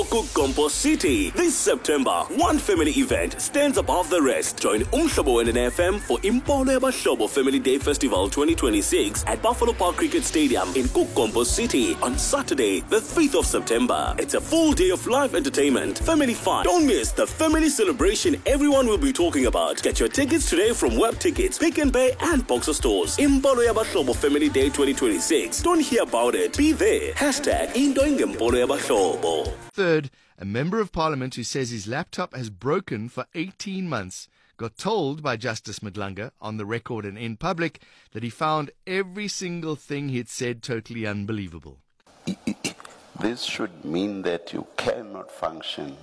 for Kukompo City. This September, one family event stands above the rest. Join Umhlobo and FM for Impolo Yabahlobo Family Day Festival 2026 at Buffalo Park Cricket Stadium in Kukompo City on Saturday, the 5th of September. It's a full day of live entertainment, family fun. Don't miss the family celebration everyone will be talking about. Get your tickets today from Web Tickets, Pick n Pay and Boxer Stores. Impolo Yabahlobo Family Day 2026. Don't hear about it. Be there. #Indoingempolo Yabahlobo. Third, a member of parliament who says his laptop has broken for 18 months got told by Justice Madlanga on the record and in public that he found every single thing he'd said totally unbelievable. This should mean that you cannot function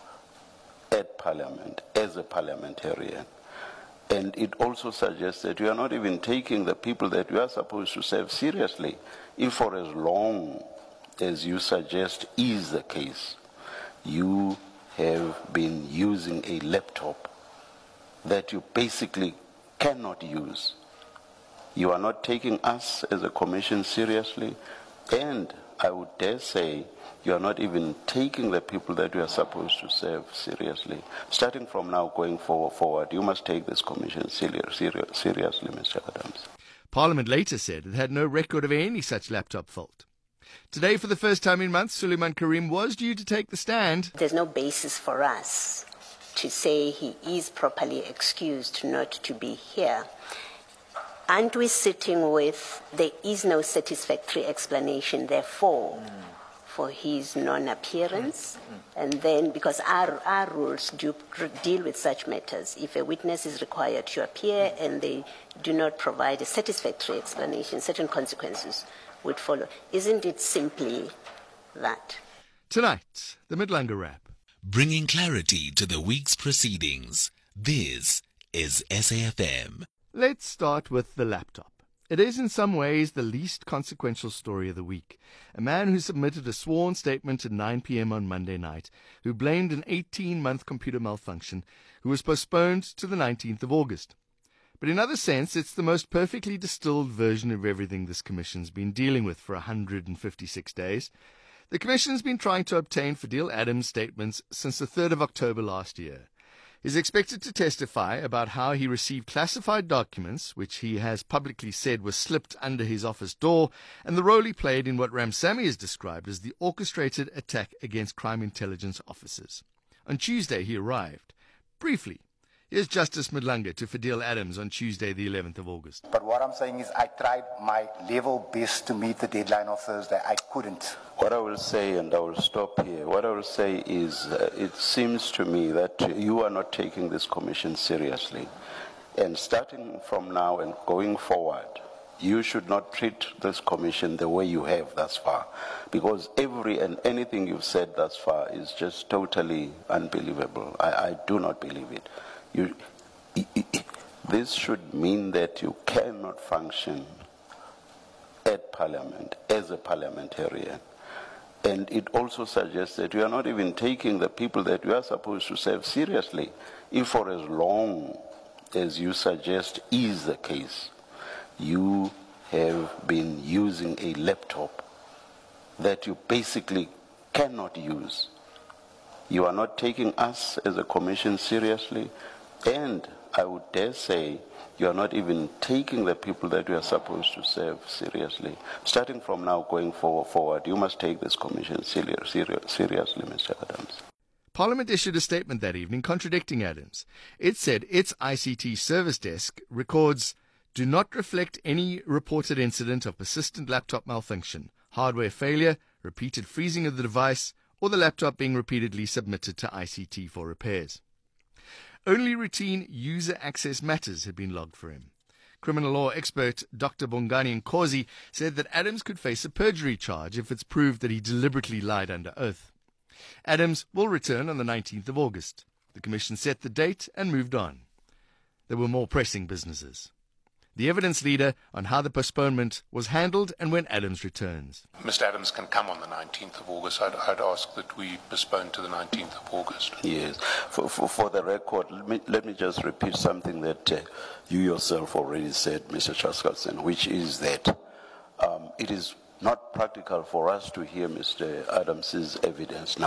at parliament as a parliamentarian. And it also suggests that you are not even taking the people that you are supposed to serve seriously, if for as long as you suggest is the case, you have been using a laptop that you basically cannot use. You are not taking us as a commission seriously, and I would dare say you are not even taking the people that you are supposed to serve seriously. Starting from now going forward, you must take this commission seriously, Mr. Adams. Parliament later said it had no record of any such laptop fault. Today, for the first time in months, Suleiman Karim was due to take the stand. There's no basis for us to say he is properly excused not to be here. Aren't we sitting with there is no satisfactory explanation, therefore, for his non-appearance? And then, because our rules do deal with such matters, if a witness is required to appear and they do not provide a satisfactory explanation, certain consequences would follow. Isn't it simply that? Tonight, the Madlanga Wrap. Bringing clarity to the week's proceedings. This is SAFM. Let's start with the laptop. It is in some ways the least consequential story of the week. A man who submitted a sworn statement at 9 p.m. on Monday night, who blamed an 18-month computer malfunction, who was postponed to the 19th of August. But in other sense, it's the most perfectly distilled version of everything this commission's been dealing with for 156 days. The commission's been trying to obtain Fadil Adams' statements since the 3rd of October last year. He's expected to testify about how he received classified documents, which he has publicly said were slipped under his office door, and the role he played in what Ramsamy has described as the orchestrated attack against crime intelligence officers. On Tuesday, he arrived. Briefly, here's Justice Madlanga to Fadil Adams on Tuesday, the 11th of August. But what I'm saying is I tried my level best to meet the deadline of Thursday. I couldn't. What I will say, and I will stop here, what I will say is it seems to me that you are not taking this commission seriously. And starting from now and going forward, you should not treat this commission the way you have thus far. Because every and anything you've said thus far is just totally unbelievable. I do not believe it. This should mean that you cannot function at parliament as a parliamentarian. And it also suggests that you are not even taking the people that you are supposed to serve seriously, if for as long as you suggest is the case, you have been using a laptop that you basically cannot use. You are not taking us as a commission seriously, and I would dare say you are not even taking the people that you are supposed to serve seriously. Starting from now going forward, you must take this commission seriously, Mr. Adams. Parliament issued a statement that evening contradicting Adams. It said its ICT service desk records do not reflect any reported incident of persistent laptop malfunction, hardware failure, repeated freezing of the device, or the laptop being repeatedly submitted to ICT for repairs. Only routine user access matters had been logged for him. Criminal law expert Dr. Bongani Nkosi said that Adams could face a perjury charge if it's proved that he deliberately lied under oath. Adams will return on the 19th of August. The commission set the date and moved on. There were more pressing businesses. The evidence leader on how the postponement was handled and when Adams returns. Mr. Adams can come on the 19th of August. I'd ask that we postpone to the 19th of August. Yes. For the record, let me just repeat something that you yourself already said, Mr. Chaskalson, which is that it is not practical for us to hear Mr. Adams's evidence now.